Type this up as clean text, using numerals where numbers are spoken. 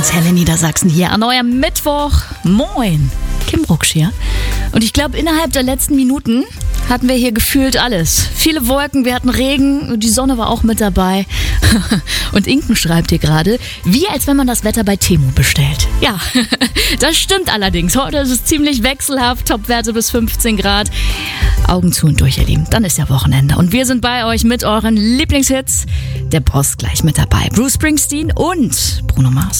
Helle Niedersachsen hier an eurem Mittwoch. Moin, Kim Rucksch hier. Und ich glaube, innerhalb der letzten Minuten hatten wir hier gefühlt alles. Viele Wolken, wir hatten Regen, die Sonne war auch mit dabei. Und Inken schreibt hier gerade, wie als wenn man das Wetter bei Temu bestellt. Ja, das stimmt allerdings. Heute ist es ziemlich wechselhaft, Topwerte bis 15 Grad. Augen zu und durch, ihr Lieben. Dann ist ja Wochenende. Und wir sind bei euch mit euren Lieblingshits. Der Boss gleich mit dabei. Bruce Springsteen und Bruno Mars.